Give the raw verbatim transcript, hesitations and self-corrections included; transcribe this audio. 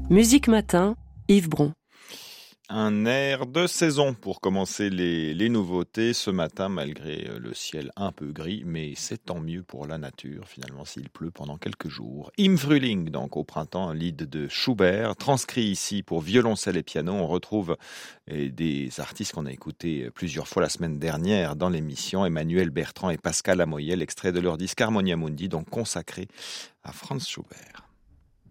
Musique Matin, Yves Bron. Un air de saison pour commencer les, les nouveautés ce matin, malgré le ciel un peu gris, mais c'est tant mieux pour la nature, finalement, s'il pleut pendant quelques jours. Im Frühling, donc au printemps, un lied de Schubert, transcrit ici pour violoncelle et piano. On retrouve des artistes qu'on a écoutés plusieurs fois la semaine dernière dans l'émission, Emmanuel Bertrand et Pascal Amoyel, extrait de leur disque Harmonia Mundi, donc consacré à Franz Schubert.